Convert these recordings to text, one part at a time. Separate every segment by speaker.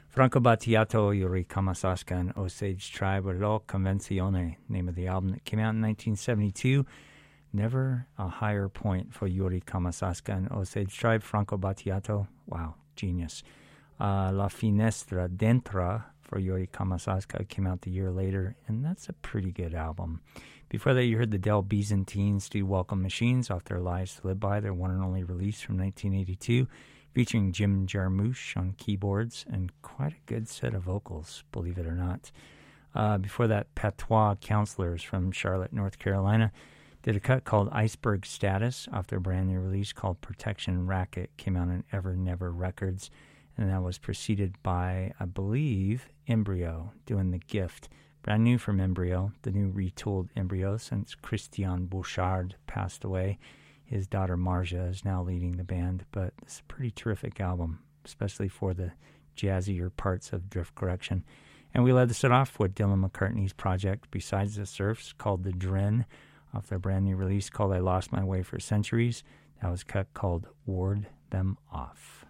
Speaker 1: Franco Battiato, Yuri Kamasaska, and Osage Tribe with Lo Convenzione, name of the album that came out in 1972. Never a higher point for Yuri Kamasaska and Osage Tribe. Franco Battiato, wow, genius. La Finestra Dentro for Yuri Kamasaska came out the year later, and that's a pretty good album. Before that, you heard the Del Byzantines do Welcome Machines off their Lives to Live By, their one and only release from 1982. Featuring Jim Jarmusch on keyboards and quite a good set of vocals, believe it or not. Before that, Patois Counselors from Charlotte, North Carolina, did a cut called Iceberg Status off their brand new release called Protection Racket. Came out on Ever Never Records, and that was preceded by, I believe, Embryo doing The Gift. Brand new from Embryo, the new retooled Embryo since Christian Bouchard passed away. His daughter Marja is now leading the band, but it's a pretty terrific album, especially for the jazzier parts of Drift Correction. And we led the set off with Dylan McCartney's project, Besides the Surfs, called The Dren, off their brand new release called I Lost My Way for Centuries. That was cut called Ward Them Off.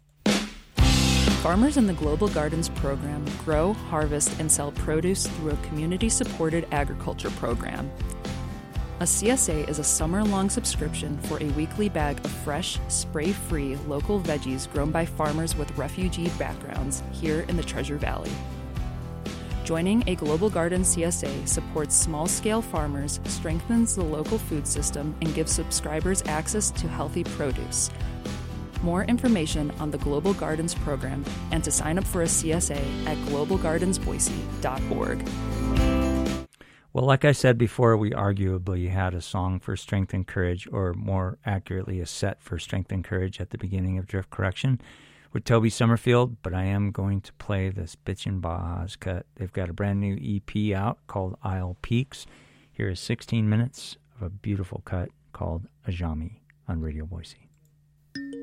Speaker 2: Farmers in the Global Gardens program grow, harvest, and sell produce through a community-supported agriculture program. A CSA is a summer-long subscription for a weekly bag of fresh, spray-free local veggies grown by farmers with refugee backgrounds here in the Treasure Valley. Joining a Global Gardens CSA supports small-scale farmers, strengthens the local food system, and gives subscribers access to healthy produce. More information on the Global Gardens program and to sign up for a CSA at globalgardensboise.org.
Speaker 1: Well, like I said before, we arguably had a song for Strength and Courage, or more accurately, a set for Strength and Courage at the beginning of Drift Correction with Toby Summerfield, but I am going to play this Bitchin' Bajas cut. They've got a brand new EP out called Isle Peaks. Here is 16 minutes of a beautiful cut called Ajami on Radio Boise.